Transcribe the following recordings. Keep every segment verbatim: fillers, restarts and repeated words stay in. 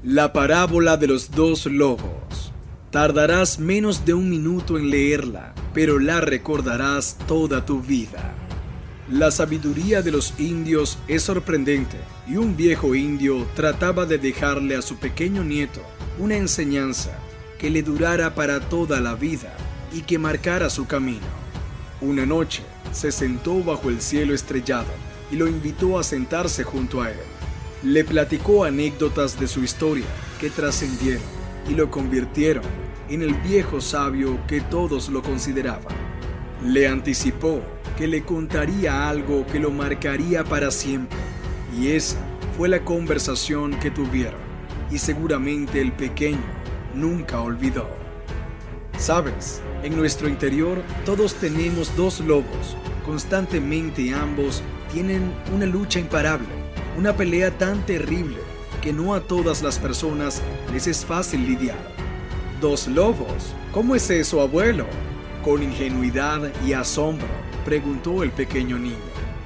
La parábola de los dos lobos. Tardarás menos de un minuto en leerla, pero la recordarás toda tu vida. La sabiduría de los indios es sorprendente, y un viejo indio trataba de dejarle a su pequeño nieto una enseñanza que le durara para toda la vida y que marcara su camino. Una noche se sentó bajo el cielo estrellado y lo invitó a sentarse junto a él. Le platicó anécdotas de su historia que trascendieron y lo convirtieron en el viejo sabio que todos lo consideraban. Le anticipó que le contaría algo que lo marcaría para siempre, y esa fue la conversación que tuvieron, y seguramente el pequeño nunca olvidó. ¿Sabes? En nuestro interior todos tenemos dos lobos. Constantemente ambos tienen una lucha imparable, una pelea tan terrible que no a todas las personas les es fácil lidiar. ¿Dos lobos? ¿Cómo es eso, abuelo? Con ingenuidad y asombro preguntó el pequeño niño.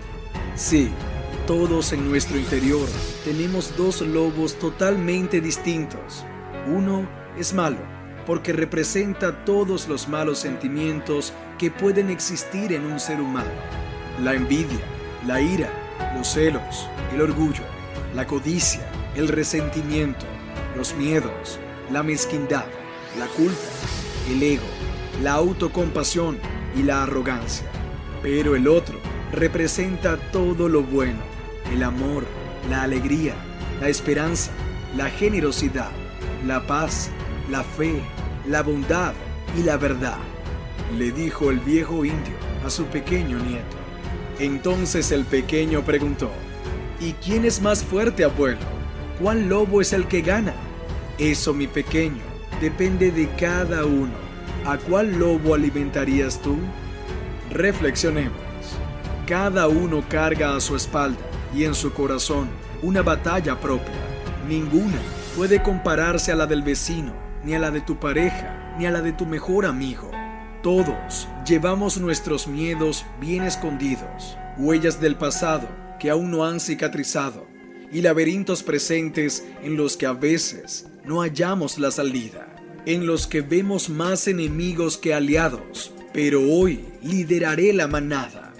Sí, todos en nuestro interior tenemos dos lobos totalmente distintos. Uno es malo, porque representa todos los malos sentimientos que pueden existir en un ser humano. La envidia, la ira, los celos, el orgullo, la codicia, el resentimiento, los miedos, la mezquindad, la culpa, el ego, la autocompasión y la arrogancia. Pero el otro representa todo lo bueno, el amor, la alegría, la esperanza, la generosidad, la paz, la fe, la bondad y la verdad, le dijo el viejo indio a su pequeño nieto. Entonces el pequeño preguntó: ¿y quién es más fuerte, abuelo? ¿Cuál lobo es el que gana? Eso, mi pequeño, depende de cada uno. ¿A cuál lobo alimentarías tú? Reflexionemos. Cada uno carga a su espalda y en su corazón una batalla propia. Ninguna puede compararse a la del vecino, ni a la de tu pareja, ni a la de tu mejor amigo. Todos llevamos nuestros miedos bien escondidos, huellas del pasado que aún no han cicatrizado y laberintos presentes en los que a veces no hallamos la salida, en los que vemos más enemigos que aliados. Pero hoy lideraré la manada.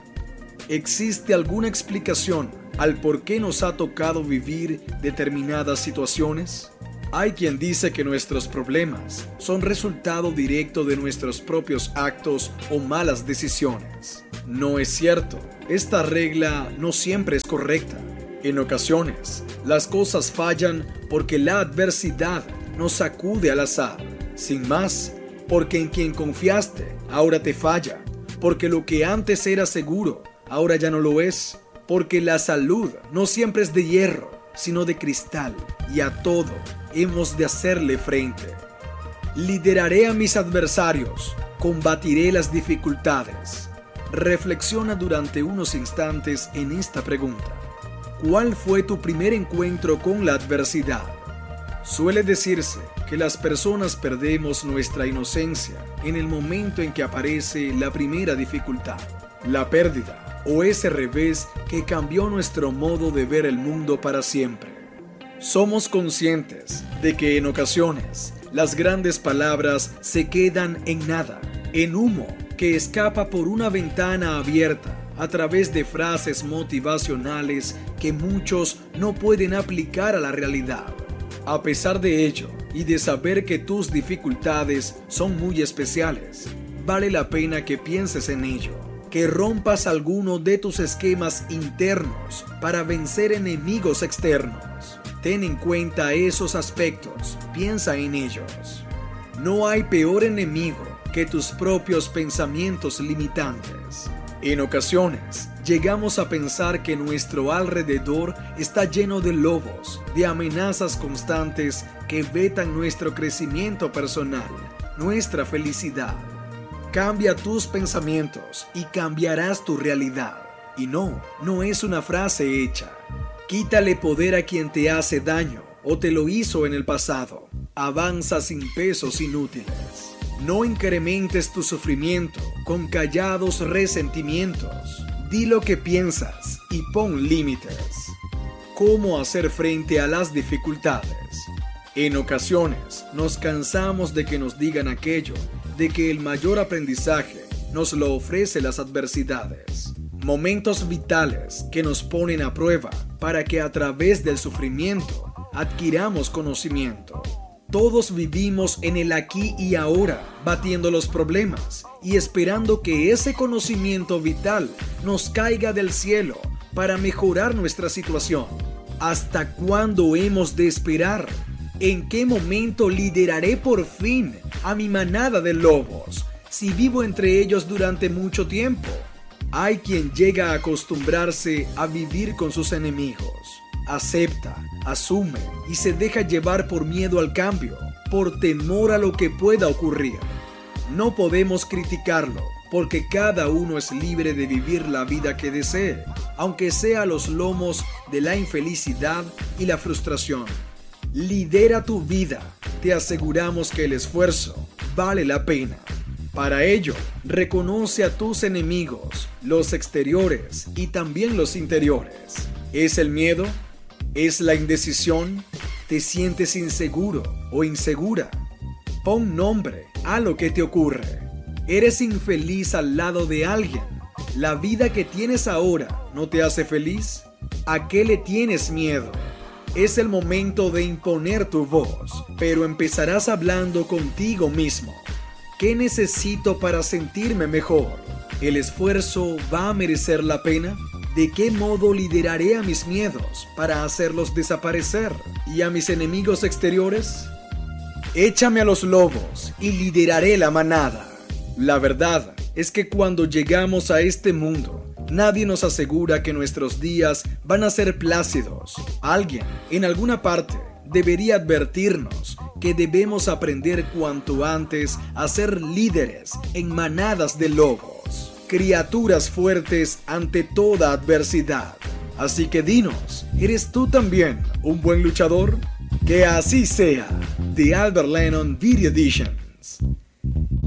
¿Existe alguna explicación al por qué nos ha tocado vivir determinadas situaciones? Hay quien dice que nuestros problemas son resultado directo de nuestros propios actos o malas decisiones. No es cierto. Esta regla no siempre es correcta. En ocasiones, las cosas fallan porque la adversidad nos sacude al azar. Sin más, porque en quien confiaste ahora te falla, porque lo que antes era seguro ahora ya no lo es, porque la salud no siempre es de hierro, sino de cristal, y a todo hemos de hacerle frente. Lideraré a mis adversarios, combatiré las dificultades. Reflexiona durante unos instantes en esta pregunta. ¿Cuál fue tu primer encuentro con la adversidad? Suele decirse que las personas perdemos nuestra inocencia en el momento en que aparece la primera dificultad, la pérdida o ese revés que cambió nuestro modo de ver el mundo para siempre. Somos conscientes de que en ocasiones las grandes palabras se quedan en nada, en humo que escapa por una ventana abierta a través de frases motivacionales que muchos no pueden aplicar a la realidad. A pesar de ello, y de saber que tus dificultades son muy especiales, vale la pena que pienses en ello, que rompas alguno de tus esquemas internos para vencer enemigos externos. Ten en cuenta esos aspectos, piensa en ellos. No hay peor enemigo que tus propios pensamientos limitantes. En ocasiones, llegamos a pensar que nuestro alrededor está lleno de lobos, de amenazas constantes que vetan nuestro crecimiento personal, nuestra felicidad. Cambia tus pensamientos y cambiarás tu realidad. Y no, no es una frase hecha. Quítale poder a quien te hace daño o te lo hizo en el pasado. Avanza sin pesos inútiles. No incrementes tu sufrimiento con callados resentimientos. Di lo que piensas y pon límites. ¿Cómo hacer frente a las dificultades? En ocasiones nos cansamos de que nos digan aquello, de que el mayor aprendizaje nos lo ofrece las adversidades. Momentos vitales que nos ponen a prueba para que a través del sufrimiento adquiramos conocimiento. Todos vivimos en el aquí y ahora, batiendo los problemas y esperando que ese conocimiento vital nos caiga del cielo para mejorar nuestra situación. ¿Hasta cuándo hemos de esperar? ¿En qué momento lideraré por fin a mi manada de lobos si vivo entre ellos durante mucho tiempo? Hay quien llega a acostumbrarse a vivir con sus enemigos. Acepta, asume y se deja llevar por miedo al cambio, por temor a lo que pueda ocurrir. No podemos criticarlo, porque cada uno es libre de vivir la vida que desee, aunque sea a los lomos de la infelicidad y la frustración. Lidera tu vida, te aseguramos que el esfuerzo vale la pena. Para ello, reconoce a tus enemigos, los exteriores y también los interiores. ¿Es el miedo? ¿Es la indecisión? ¿Te sientes inseguro o insegura? Pon nombre a lo que te ocurre. ¿Eres infeliz al lado de alguien? ¿La vida que tienes ahora no te hace feliz? ¿A qué le tienes miedo? Es el momento de imponer tu voz, pero empezarás hablando contigo mismo. ¿Qué necesito para sentirme mejor? ¿El esfuerzo va a merecer la pena? ¿De qué modo lideraré a mis miedos para hacerlos desaparecer? ¿Y a mis enemigos exteriores? Échame a los lobos y lideraré la manada. La verdad es que cuando llegamos a este mundo, nadie nos asegura que nuestros días van a ser plácidos. Alguien, en alguna parte, debería advertirnos que debemos aprender cuanto antes a ser líderes en manadas de lobos, criaturas fuertes ante toda adversidad. Así que dinos, ¿eres tú también un buen luchador? Que así sea. The Albert Lennon Video Editions.